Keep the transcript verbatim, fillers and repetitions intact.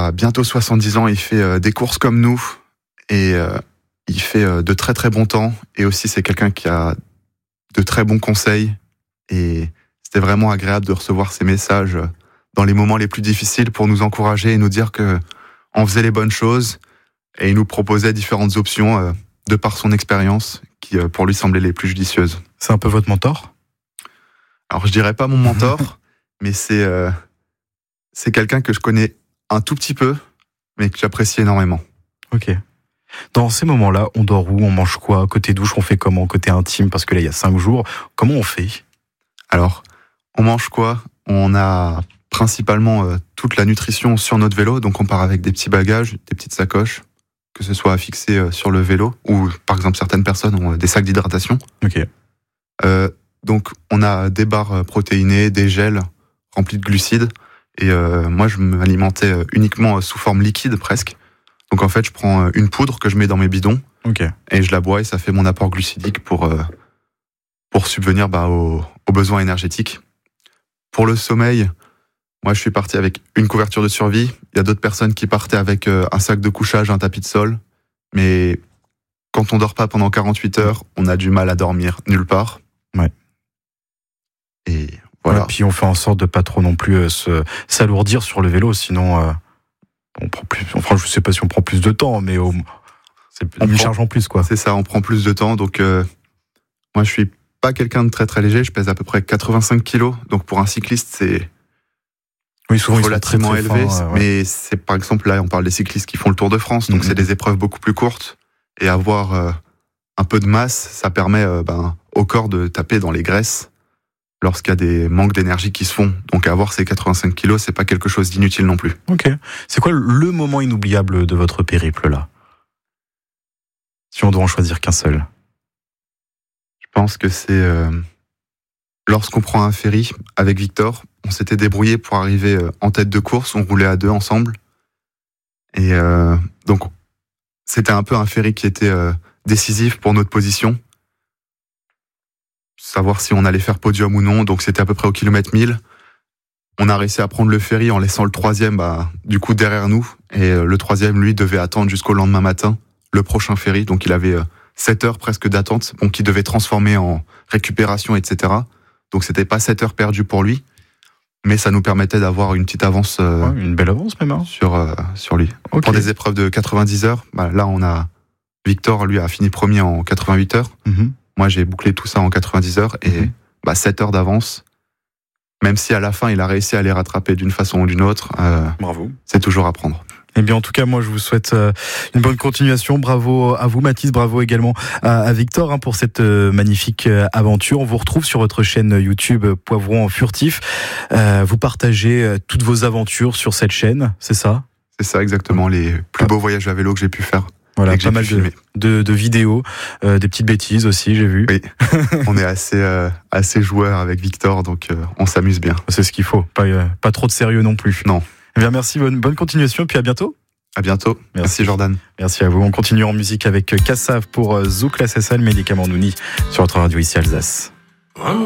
a bientôt soixante-dix ans, il fait euh, des courses comme nous, et euh, il fait euh, de très très bons temps, et aussi c'est quelqu'un qui a de très bons conseils, et c'était vraiment agréable de recevoir ces messages dans les moments les plus difficiles pour nous encourager et nous dire que on faisait les bonnes choses, et il nous proposait différentes options euh, de par son expérience qui euh, pour lui semblaient les plus judicieuses. C'est un peu votre mentor ? Alors je dirais pas mon mentor, mais c'est euh, c'est quelqu'un que je connais un tout petit peu, mais que j'apprécie énormément. Ok. Dans ces moments-là, on dort où ? On mange quoi ? Côté douche, on fait comment ? Côté intime, parce que là, il y a cinq jours, comment on fait ? Alors, on mange quoi ? On a principalement euh, toute la nutrition sur notre vélo, donc on part avec des petits bagages, des petites sacoches, que ce soit affixé euh, sur le vélo, ou par exemple certaines personnes ont euh, des sacs d'hydratation. Ok. Euh, donc on a des barres protéinées, des gels remplis de glucides, et euh, moi je m'alimentais uniquement sous forme liquide presque. Donc en fait je prends une poudre que je mets dans mes bidons, okay. et je la bois, et ça fait mon apport glucidique pour, euh, pour subvenir bah, aux, aux besoins énergétiques. Pour le sommeil, moi je suis parti avec une couverture de survie. Il y a d'autres personnes qui partaient avec euh, un sac de couchage, un tapis de sol, mais quand on dort pas pendant quarante-huit heures, on a du mal à dormir nulle part. Ouais. Et voilà. Ouais, puis on fait en sorte de pas trop non plus euh, se, s'alourdir sur le vélo, sinon euh, on prend plus. Enfin, je sais pas si on prend plus de temps, mais au, c'est on une prend, charge en plus, quoi. C'est ça, on prend plus de temps. Donc euh, moi, je suis pas quelqu'un de très très léger. Je pèse à peu près quatre-vingt-cinq kilos. Donc pour un cycliste, c'est oui, souvent relativement très, très élevé. fin, euh, ouais. Mais c'est par exemple là, on parle des cyclistes qui font le Tour de France. Donc mm-hmm. c'est des épreuves beaucoup plus courtes, et avoir euh, un peu de masse, ça permet euh, ben, au corps de taper dans les graisses lorsqu'il y a des manques d'énergie qui se font. Donc avoir ces quatre-vingt-cinq kilos, c'est pas quelque chose d'inutile non plus. Ok. C'est quoi le moment inoubliable de votre périple là ? Si on doit en choisir qu'un seul. Je pense que c'est euh, lorsqu'on prend un ferry avec Victor. On s'était débrouillé pour arriver euh, en tête de course. On roulait à deux ensemble. Et euh, donc c'était un peu un ferry qui était euh, décisif pour notre position. Savoir si on allait faire podium ou non, donc c'était à peu près au kilomètre mille. On a réussi à prendre le ferry en laissant le troisième bah, du coup derrière nous, et euh, le troisième lui devait attendre jusqu'au lendemain matin le prochain ferry, donc il avait euh, sept heures presque d'attente, bon, qu'il devait transformer en récupération, et cetera. Donc c'était pas sept heures perdues pour lui, mais ça nous permettait d'avoir une petite avance, euh, ouais, une belle avance même hein. sur, euh, sur lui. Okay. Pour des épreuves de quatre-vingt-dix heures, bah, là on a Victor lui a fini premier en quatre-vingt-huit heures. Mm-hmm. Moi, j'ai bouclé tout ça en quatre-vingt-dix heures, et mmh. bah, sept heures d'avance. Même si à la fin, il a réussi à les rattraper d'une façon ou d'une autre, euh, bravo. C'est toujours à prendre. Eh bien, en tout cas, moi, je vous souhaite euh, une bonne continuation. Bravo à vous, Mathis. Bravo également à, à Victor hein, pour cette euh, magnifique euh, aventure. On vous retrouve sur votre chaîne YouTube Poivron Furtif. Euh, vous partagez euh, toutes vos aventures sur cette chaîne, c'est ça ? C'est ça, exactement. Les plus beaux voyages à vélo que j'ai pu faire. Voilà, pas mal de, de, de vidéos, euh, des petites bêtises aussi, j'ai vu. Oui, on est assez, euh, assez joueurs avec Victor, donc euh, on s'amuse bien. C'est ce qu'il faut, pas, euh, pas trop de sérieux non plus. Non. Eh bien, merci, bonne, bonne continuation, et puis à bientôt. À bientôt. Merci, merci Jordan. Merci à vous. On continue en musique avec Kassav pour Zouk, la Cessa, le médicament Nouni, sur votre radio ici Alsace.